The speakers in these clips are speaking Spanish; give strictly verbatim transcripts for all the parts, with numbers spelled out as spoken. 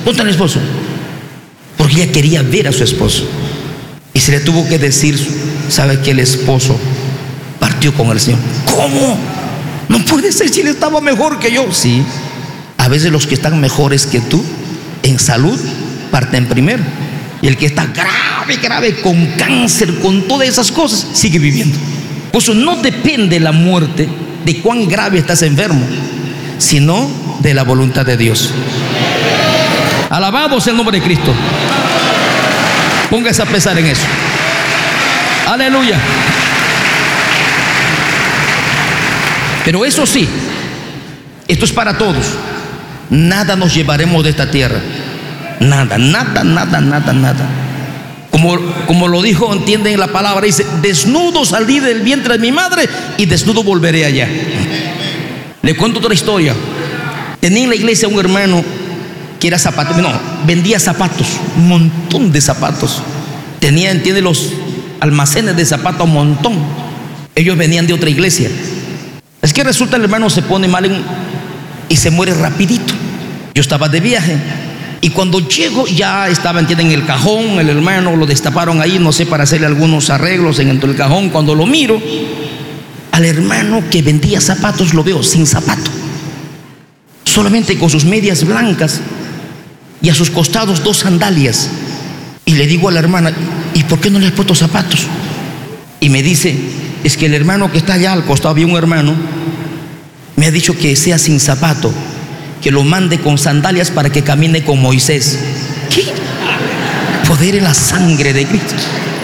¿Dónde está el esposo? Porque ella quería ver a su esposo. Y se le tuvo que decir, ¿sabe que el esposo partió con el Señor? ¿Cómo? No puede ser si él estaba mejor que yo. Sí, a veces los que están mejores que tú en salud parten primero. Y el que está grave, grave, con cáncer, con todas esas cosas, sigue viviendo. Por eso no depende la muerte de cuán grave estás enfermo, sino de la voluntad de Dios. Alabado sea el nombre de Cristo. Póngase a pensar en eso. Aleluya. Pero eso sí, esto es para todos. Nada nos llevaremos de esta tierra. Nada, nada, nada, nada, nada. Como, como lo dijo, entienden la palabra, dice: desnudo salí del vientre de mi madre y desnudo volveré allá. Le cuento otra historia. Tenía en la iglesia un hermano que era zapatero, no, vendía zapatos, un montón de zapatos. Tenía, entiende, los almacenes de zapatos, un montón. Ellos venían de otra iglesia. Es que resulta el hermano se pone mal en, y se muere rapidito. Yo estaba de viaje y cuando llego ya estaba, entienden, en el cajón. El hermano lo destaparon ahí, no sé, para hacerle algunos arreglos en el cajón. Cuando lo miro, al hermano que vendía zapatos lo veo sin zapato, solamente con sus medias blancas y a sus costados dos sandalias. Y le digo a la hermana: ¿y por qué no le has puesto zapatos? Y me dice: es que el hermano que está allá al costado, había un hermano, me ha dicho que sea sin zapato, que lo mande con sandalias para que camine con Moisés. ¿Qué? Poder en la sangre de Cristo.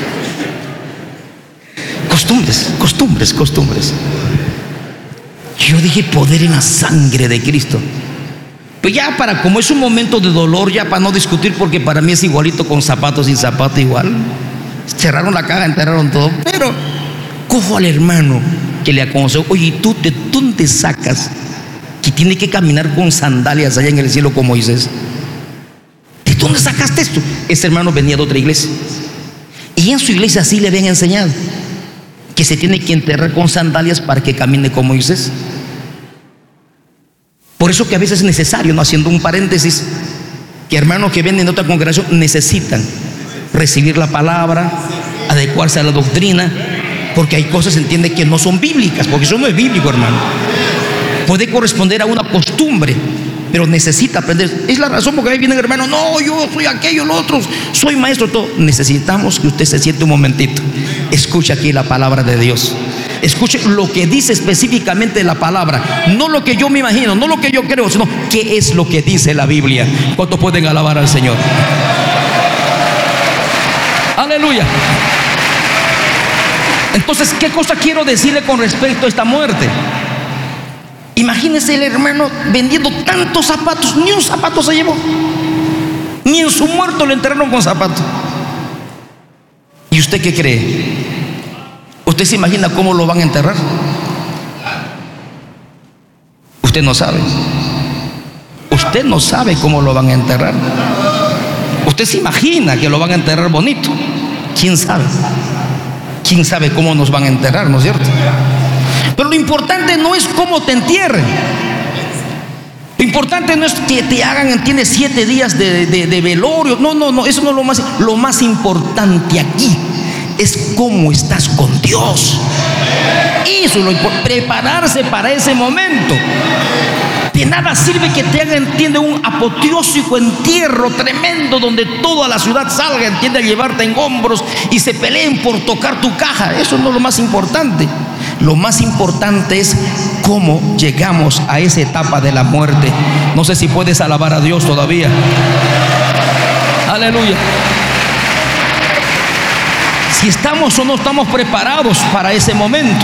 Costumbres, costumbres, costumbres. Yo dije: poder en la sangre de Cristo. Pues ya, para, como es un momento de dolor, ya para no discutir, porque para mí es igualito con zapatos, sin zapato igual. Cerraron la caja, enterraron todo. Pero cojo al hermano que le aconsejó: oye, ¿tú de dónde sacas que tiene que caminar con sandalias allá en el cielo con Moisés? ¿De dónde sacaste esto? Ese hermano venía de otra iglesia y en su iglesia así le habían enseñado que se tiene que enterrar con sandalias para que camine con Moisés. Por eso que a veces es necesario, no, haciendo un paréntesis, que hermanos que vienen de otra congregación necesitan recibir la palabra, adecuarse a la doctrina, porque hay cosas, entiende, que no son bíblicas, porque eso no es bíblico, hermano. Puede corresponder a una costumbre, pero necesita aprender. Es la razón porque ahí vienen hermanos: no, yo soy aquello, lo otro, soy maestro, todo. Necesitamos que usted se siente un momentito, escuche aquí la palabra de Dios. Escuche lo que dice específicamente la palabra, no lo que yo me imagino, no lo que yo creo, sino qué es lo que dice la Biblia. ¿Cuántos pueden alabar al Señor? Aleluya. Entonces, ¿qué cosa quiero decirle con respecto a esta muerte? Imagínese el hermano vendiendo tantos zapatos, ni un zapato se llevó, ni en su muerto le enterraron con zapatos. ¿Y usted qué cree? ¿Usted se imagina cómo lo van a enterrar? Usted no sabe. Usted no sabe cómo lo van a enterrar. Usted se imagina que lo van a enterrar bonito. ¿Quién sabe? ¿Quién sabe cómo nos van a enterrar, no es cierto? Pero lo importante no es cómo te entierren. Lo importante no es que te hagan, entiende, siete días de, de, de velorio. No, no, no, eso no es lo más. Lo más importante aquí es cómo estás con Dios. Eso es lo importante, prepararse para ese momento. De nada sirve que te hagan, entiende, un apoteósico entierro tremendo donde toda la ciudad salga, entiende, a llevarte en hombros y se peleen por tocar tu caja. Eso no es lo más importante. Lo más importante es cómo llegamos a esa etapa de la muerte. No sé si puedes alabar a Dios todavía. Aleluya. Si estamos o no estamos preparados para ese momento.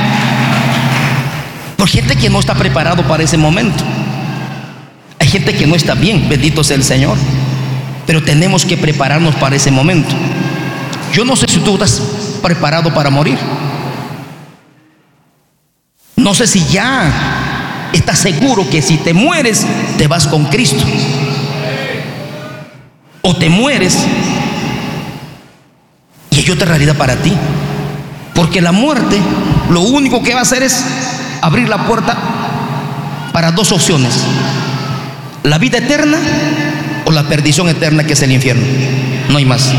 Por gente que no está preparado para ese momento. Hay gente que no está bien, bendito sea el Señor, pero tenemos que prepararnos para ese momento. Yo no sé si tú estás preparado para morir. No sé si ya estás seguro que si te mueres te vas con Cristo, o te mueres y hay otra realidad para ti. Porque la muerte lo único que va a hacer es abrir la puerta para dos opciones: la vida eterna o la perdición eterna, que es el infierno. No hay más.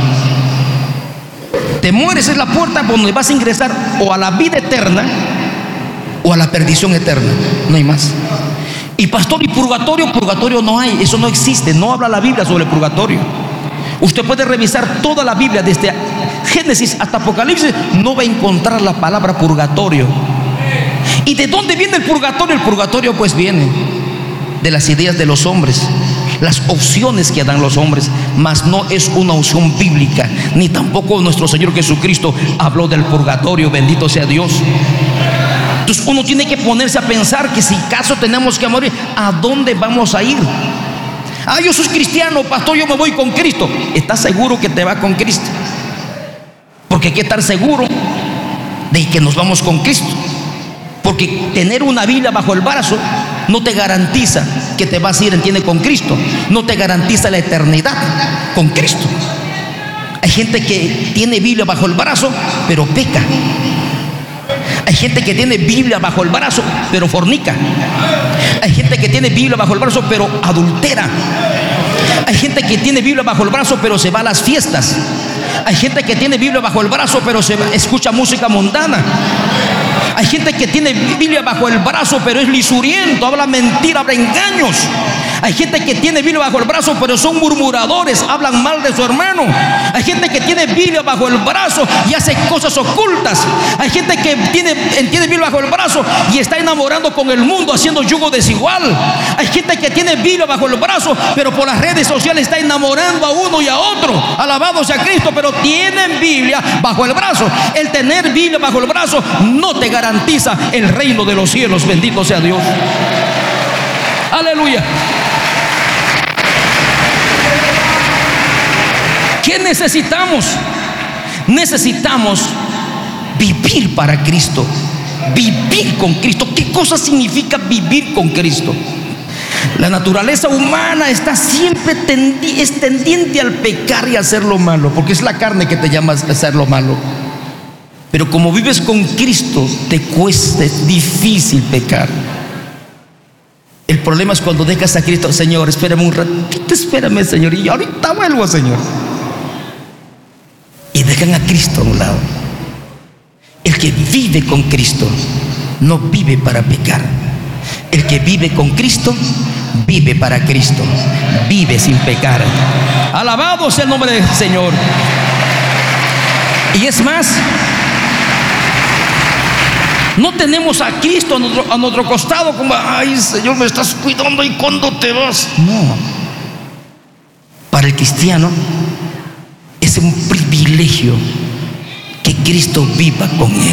Te mueres, es la puerta por donde vas a ingresar o a la vida eterna o a la perdición eterna. No hay más. Y pastor, ¿y purgatorio? Purgatorio no hay, eso no existe. No habla la Biblia sobre purgatorio. Usted puede revisar toda la Biblia desde Génesis hasta Apocalipsis, no va a encontrar la palabra purgatorio. ¿Y de dónde viene el purgatorio? El purgatorio pues viene de las ideas de los hombres, las opciones que dan los hombres, mas no es una opción bíblica, ni tampoco nuestro Señor Jesucristo habló del purgatorio. Bendito sea Dios. Entonces uno tiene que ponerse a pensar que si caso tenemos que morir, ¿a dónde vamos a ir? Ah, yo soy cristiano, pastor, yo me voy con Cristo. ¿Estás seguro que te va con Cristo? Porque hay que estar seguro de que nos vamos con Cristo. Porque tener una Biblia bajo el brazo no te garantiza que te vas a ir, entiende, con Cristo. No te garantiza la eternidad con Cristo. Hay gente que tiene Biblia bajo el brazo, pero peca. Hay gente que tiene Biblia bajo el brazo, pero fornica. Hay gente que tiene Biblia bajo el brazo, pero adultera. Hay gente que tiene Biblia bajo el brazo, pero se va a las fiestas. Hay gente que tiene Biblia bajo el brazo, pero se escucha música mundana. Hay gente que tiene Biblia bajo el brazo, pero es lisuriento, habla mentira, habla engaños. Hay gente que tiene Biblia bajo el brazo, pero son murmuradores, hablan mal de su hermano. Hay gente que tiene Biblia bajo el brazo y hace cosas ocultas. Hay gente que tiene, tiene Biblia bajo el brazo y está enamorando con el mundo, haciendo yugo desigual. Hay gente que tiene Biblia bajo el brazo, pero por las redes sociales está enamorando a uno y a otro. Alabado sea Cristo, pero tienen Biblia bajo el brazo. El tener Biblia bajo el brazo no te garantiza el reino de los cielos. Bendito sea Dios. Aleluya. ¿Qué necesitamos? Necesitamos vivir para Cristo, vivir con Cristo. ¿Qué cosa significa vivir con Cristo? La naturaleza humana está siempre tendi- es tendiente al pecar y a hacer lo malo, porque es la carne que te llama a hacer lo malo. Pero como vives con Cristo, te cuesta, es difícil pecar. El problema es cuando dejas a Cristo. Señor, espérame un ratito, espérame, Señor, y ahorita vuelvo, Señor. Y dejan a Cristo a un lado. El que vive con Cristo no vive para pecar. El que vive con Cristo vive para Cristo, vive sin pecar. Alabado sea el nombre del Señor. Y es más, no tenemos a Cristo a nuestro, a nuestro costado como, ay, Señor, me estás cuidando, ¿y cuándo te vas? No. Para el cristiano es un privilegio que Cristo viva con él.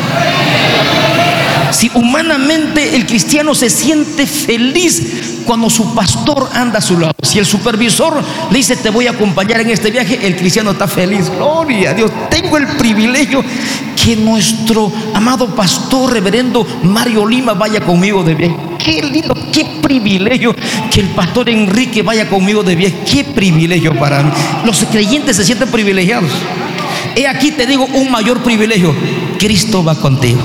Si humanamente el cristiano se siente feliz cuando su pastor anda a su lado, si el supervisor le dice te voy a acompañar en este viaje, el cristiano está feliz. Gloria a Dios, tengo el privilegio que nuestro amado pastor reverendo Mario Lima vaya conmigo de viaje. Qué lindo, qué privilegio que el pastor Enrique vaya conmigo de viaje. Qué privilegio para mí. Los creyentes se sienten privilegiados. He aquí te digo un mayor privilegio: Cristo va contigo.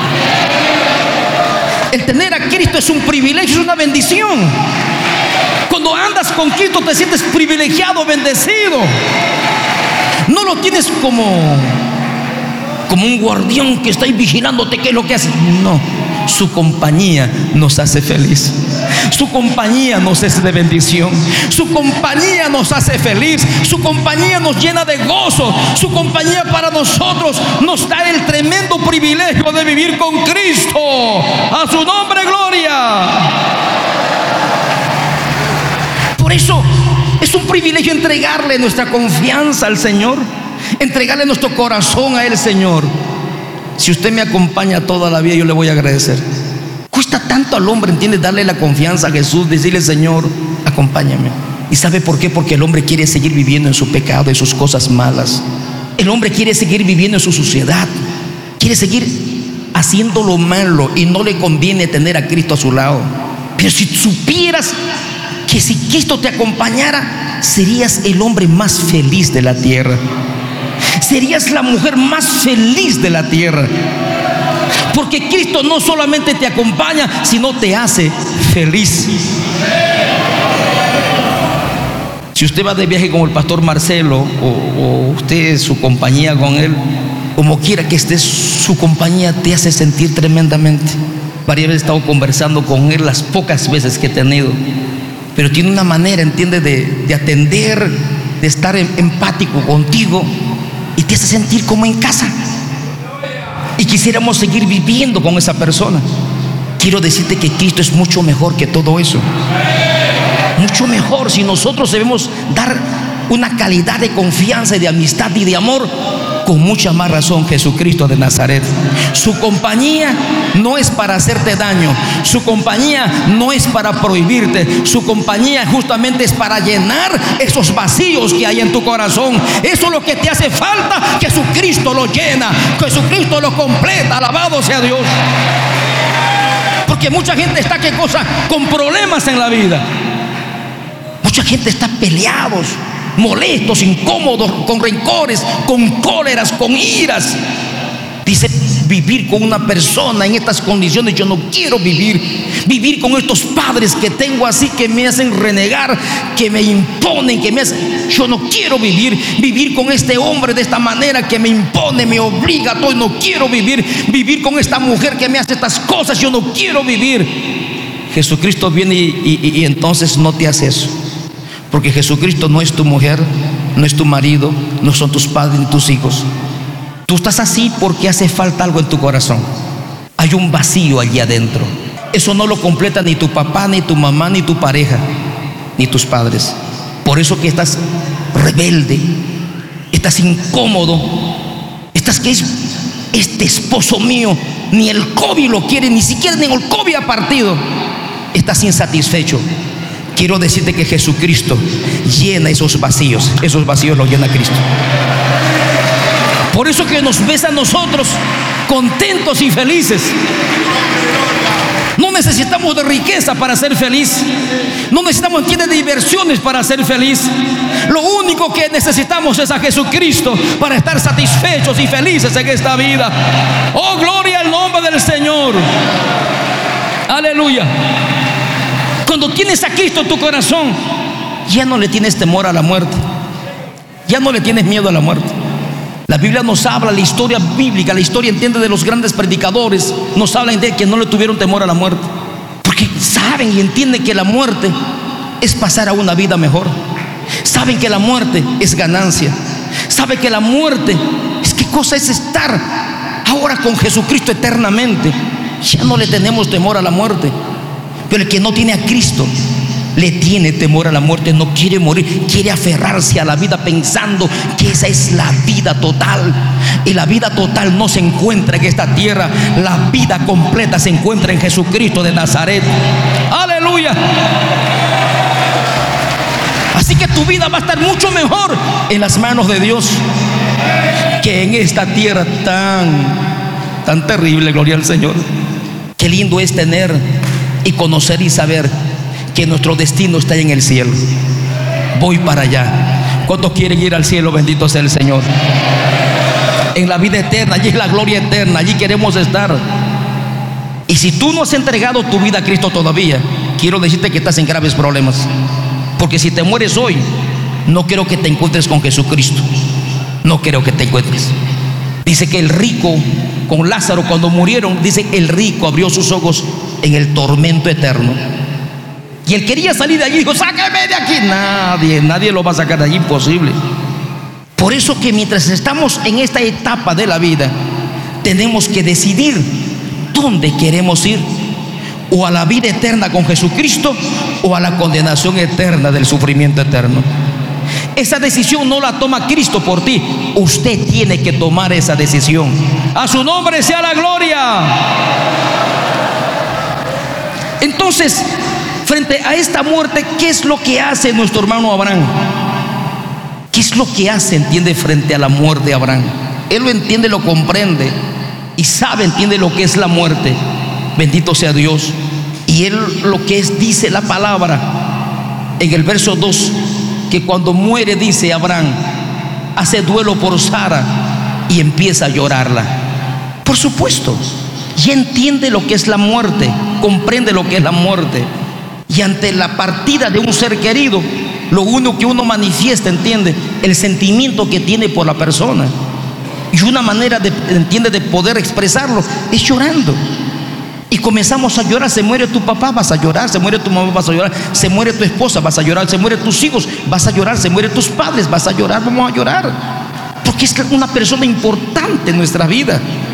El tener a Cristo es un privilegio, es una bendición. Cuando andas con Cristo te sientes privilegiado, bendecido. No lo tienes como como un guardián que está ahí vigilándote qué es lo que hace. No, su compañía nos hace feliz. Su compañía nos es de bendición. Su compañía nos hace feliz. Su compañía nos llena de gozo. Su compañía para nosotros nos da el tremendo privilegio de vivir con Cristo. A su nombre, gloria. Por eso es un privilegio entregarle nuestra confianza al Señor, entregarle nuestro corazón a Él. Señor, si usted me acompaña toda la vida, yo le voy a agradecer. Cuesta tanto al hombre, ¿entiende?, darle la confianza a Jesús, decirle: Señor, acompáñame. ¿Y sabe por qué? Porque el hombre quiere seguir viviendo en su pecado, en sus cosas malas. El hombre quiere seguir viviendo en su suciedad, quiere seguir haciendo lo malo, y no le conviene tener a Cristo a su lado. Pero si supieras que si Cristo te acompañara, serías el hombre más feliz de la tierra. Serías la mujer más feliz de la tierra. Porque Cristo no solamente te acompaña, sino te hace feliz. Si usted va de viaje con el pastor Marcelo o, o usted, su compañía con él, como quiera que esté, su compañía te hace sentir tremendamente. Varias veces he estado conversando con él, las pocas veces que he tenido, pero tiene una manera, entiende, de, de atender, de estar em, empático contigo, y te hace sentir como en casa. Y quisiéramos seguir viviendo con esa persona. Quiero decirte que Cristo es mucho mejor que todo eso. Mucho mejor. Si nosotros debemos dar una calidad de confianza y de amistad y de amor, con mucha más razón Jesucristo de Nazaret. Su compañía no es para hacerte daño, su compañía no es para prohibirte, su compañía justamente es para llenar esos vacíos que hay en tu corazón. Eso es lo que te hace falta. Jesucristo lo llena, Jesucristo lo completa. Alabado sea Dios. Porque mucha gente está, ¿qué cosa? Con problemas en la vida. Mucha gente está peleados, molestos, incómodos, con rencores, con cóleras, con iras. Dice, vivir con una persona en estas condiciones, yo no quiero vivir. Vivir con estos padres que tengo así, que me hacen renegar, que me imponen, que me hacen, yo no quiero vivir. Vivir con este hombre de esta manera, que me impone, me obliga a todo, no quiero vivir. Vivir con esta mujer que me hace estas cosas, yo no quiero vivir. Jesucristo viene y, y, y entonces no te hace eso. Porque Jesucristo no es tu mujer, no es tu marido, no son tus padres ni tus hijos. Tú estás así porque hace falta algo en tu corazón. Hay un vacío allí adentro. Eso no lo completa ni tu papá, ni tu mamá, ni tu pareja, ni tus padres. Por eso que estás rebelde, estás incómodo, estás que es este esposo mío, ni el COVID lo quiere, ni siquiera ni el COVID ha partido. Estás insatisfecho. Quiero decirte que Jesucristo llena esos vacíos. Esos vacíos los llena Cristo. Por eso que nos ves a nosotros contentos y felices. No necesitamos de riqueza para ser feliz. No necesitamos de diversiones para ser feliz. Lo único que necesitamos es a Jesucristo para estar satisfechos y felices en esta vida. Oh, gloria al nombre del Señor. Aleluya. Cuando tienes a Cristo en tu corazón, ya no le tienes temor a la muerte. Ya no le tienes miedo a la muerte. La Biblia nos habla, la historia bíblica, la historia, entiende, de los grandes predicadores, nos hablan de que no le tuvieron temor a la muerte, porque saben y entienden que la muerte es pasar a una vida mejor. Saben que la muerte es ganancia. Saben que la muerte es, qué cosa es estar ahora con Jesucristo eternamente. Ya no le tenemos temor a la muerte. Pero el que no tiene a Cristo le tiene temor a la muerte, no quiere morir, quiere aferrarse a la vida pensando que esa es la vida total. Y la vida total no se encuentra en esta tierra, la vida completa se encuentra en Jesucristo de Nazaret. Aleluya. Así que tu vida va a estar mucho mejor en las manos de Dios que en esta tierra tan, tan terrible. Gloria al Señor. Qué lindo es tener y conocer y saber que nuestro destino está en el cielo. Voy para allá. ¿Cuántos quieren ir al cielo? Bendito sea el Señor. En la vida eterna, allí es la gloria eterna, allí queremos estar. Y si tú no has entregado tu vida a Cristo todavía, quiero decirte que estás en graves problemas. Porque si te mueres hoy, no quiero que te encuentres con Jesucristo. No quiero que te encuentres. Dice que el rico con Lázaro, cuando murieron, dice, el rico abrió sus ojos en el tormento eterno. Y él quería salir de allí, dijo, sáqueme de aquí. Nadie, nadie lo va a sacar de allí, imposible. Por eso que mientras estamos en esta etapa de la vida, tenemos que decidir dónde queremos ir. O a la vida eterna con Jesucristo, o a la condenación eterna del sufrimiento eterno. Esa decisión no la toma Cristo por ti. Usted tiene que tomar esa decisión. A su nombre sea la gloria. Entonces, frente a esta muerte, ¿qué es lo que hace nuestro hermano Abraham? ¿Qué es lo que hace, entiende, frente a la muerte de Abraham? Él lo entiende, lo comprende y sabe, entiende lo que es la muerte. Bendito sea Dios. Y él lo que es, dice la palabra en el verso dos, que cuando muere, dice Abraham, hace duelo por Sara y empieza a llorarla. Por supuesto, ya entiende lo que es la muerte, comprende lo que es la muerte. Y ante la partida de un ser querido, lo único que uno manifiesta, entiende, el sentimiento que tiene por la persona. Y una manera de, entiende, de poder expresarlo es llorando. Y comenzamos a llorar. Se muere tu papá, vas a llorar. Se muere tu mamá, vas a llorar. Se muere tu esposa, vas a llorar. Se mueren tus hijos, vas a llorar. Se mueren tus padres, vas a llorar. Vamos a llorar, porque es una persona importante en nuestra vida.